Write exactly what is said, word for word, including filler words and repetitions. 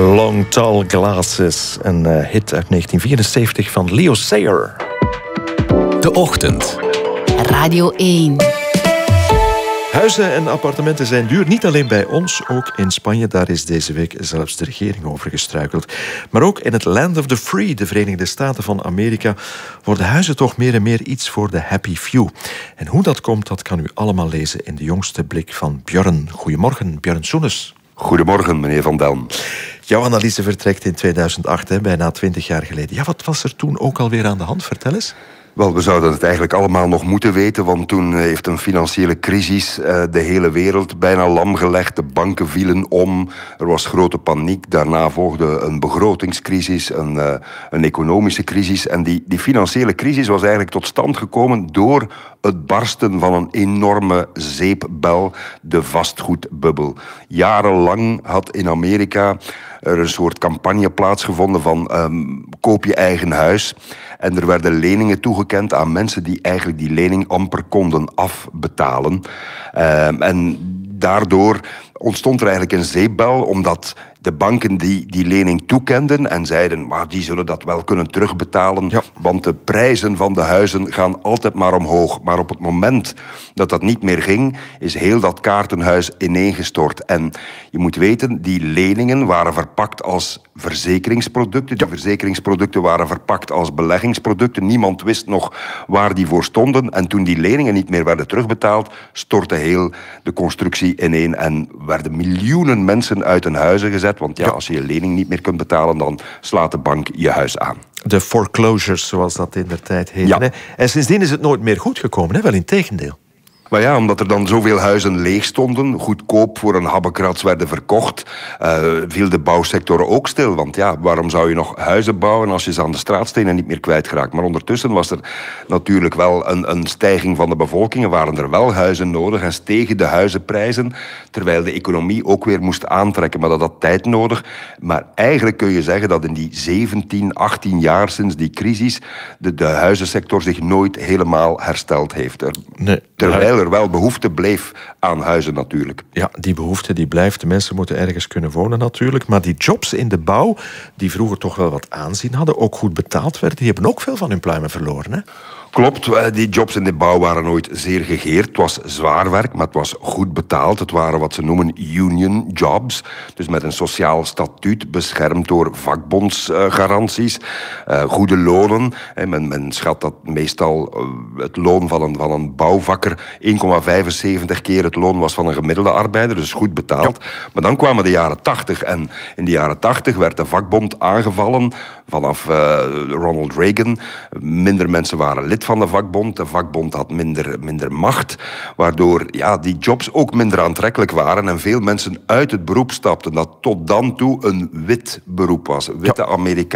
Long Tall Glasses, een uh, hit uit negentien vierenzeventig van Leo Sayer. De Ochtend. Radio één. Huizen en appartementen zijn duur, niet alleen bij ons, ook in Spanje. Daar is deze week zelfs de regering over gestruikeld. Maar ook in het Land of the Free, de Verenigde Staten van Amerika, worden huizen toch meer en meer iets voor de happy few. En hoe dat komt, dat kan u allemaal lezen in de jongste blik van Björn. Goedemorgen, Björn Soenes. Goedemorgen, meneer Van Delm. Jouw analyse vertrekt in tweeduizend acht, hè, bijna twintig jaar geleden. Ja, wat was er toen ook alweer aan de hand? Vertel eens. Wel, we zouden het eigenlijk allemaal nog moeten weten, want toen heeft een financiële crisis uh, de hele wereld bijna lam gelegd. De banken vielen om, er was grote paniek. Daarna volgde een begrotingscrisis, een, uh, een economische crisis. En die, die financiële crisis was eigenlijk tot stand gekomen door het barsten van een enorme zeepbel, de vastgoedbubbel. Jarenlang had in Amerika er een soort campagne plaatsgevonden van um, koop je eigen huis. En er werden leningen toegekend aan mensen die eigenlijk die lening amper konden afbetalen. Um, en daardoor ontstond er eigenlijk een zeepbel, omdat de banken die die lening toekenden en zeiden, maar die zullen dat wel kunnen terugbetalen, ja. Want de prijzen van de huizen gaan altijd maar omhoog. Maar op het moment dat dat niet meer ging, is heel dat kaartenhuis ineengestort. En je moet weten, die leningen waren verpakt als verzekeringsproducten. Die verzekeringsproducten waren verpakt als beleggingsproducten. Niemand wist nog waar die voor stonden. En toen die leningen niet meer werden terugbetaald, stortte heel de constructie ineen en werden miljoenen mensen uit hun huizen gezet. Want ja, als je je lening niet meer kunt betalen, dan slaat de bank je huis aan. De foreclosures, zoals dat in de tijd heette. Ja. Hè? En sindsdien is het nooit meer goed gekomen, hè? Wel in tegendeel. Maar ja, omdat er dan zoveel huizen leeg stonden, goedkoop voor een habbekrats werden verkocht, uh, viel de bouwsector ook stil. Want ja, waarom zou je nog huizen bouwen als je ze aan de straatstenen niet meer kwijtgeraakt? Maar ondertussen was er natuurlijk wel een, een stijging van de bevolking. Er waren er wel huizen nodig en stegen de huizenprijzen, terwijl de economie ook weer moest aantrekken. Maar dat had tijd nodig. Maar eigenlijk kun je zeggen dat in die zeventien, achttien jaar sinds die crisis de, de huizensector zich nooit helemaal hersteld heeft. Er, nee, terwijl er wel behoefte bleef aan huizen natuurlijk. Ja, die behoefte die blijft. De mensen moeten ergens kunnen wonen natuurlijk. Maar die jobs in de bouw, die vroeger toch wel wat aanzien hadden, ook goed betaald werden, die hebben ook veel van hun pluimen verloren, hè? Klopt, die jobs in de bouw waren nooit zeer gegeerd. Het was zwaar werk, maar het was goed betaald. Het waren wat ze noemen union jobs. Dus met een sociaal statuut, beschermd door vakbondsgaranties. Uh, goede lonen. Men, men schat dat meestal uh, het loon van een, van een bouwvakker één komma vijfenzeventig keer het loon was van een gemiddelde arbeider. Dus goed betaald. Ja. Maar dan kwamen de jaren tachtig. En in de jaren tachtig werd de vakbond aangevallen vanaf uh, Ronald Reagan. Minder mensen waren lid van de vakbond. De vakbond had minder, minder macht, waardoor ja, die jobs ook minder aantrekkelijk waren en veel mensen uit het beroep stapten, dat tot dan toe een wit beroep was. Witte ja. Amerikanen.